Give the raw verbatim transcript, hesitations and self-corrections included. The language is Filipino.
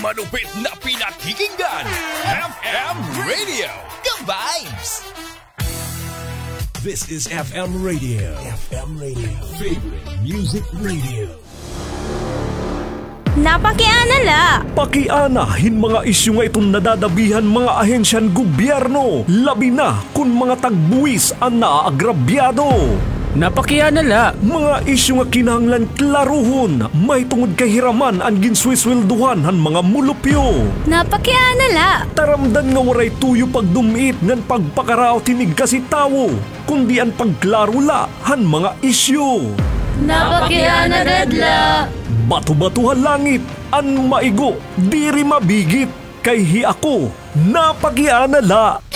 Malupit na pinakikinggan, F M Radio, The Vibes! This is F M Radio. F M Radio. Favorite Music Radio. Napakianala! Pakianahin mga isyu nga itong nadadabihan mga ahensyan gobyerno, labi na kung mga tagbuwis ang naaagrabyado. Napakianala! Mga isyu nga kinahanglan klaruhon, may tungod kahiraman ang ginswiswilduhan han mga mulupyo. Napakianala! Taramdan nga waray tuyo pagdumit ngan pagpakarao tinig kasi tawo, kundi ang pagklarula han mga isyu. Napakianadadla! Bato-batuhan langit, an maigo, diri mabigit, kay hi ako, napakianala.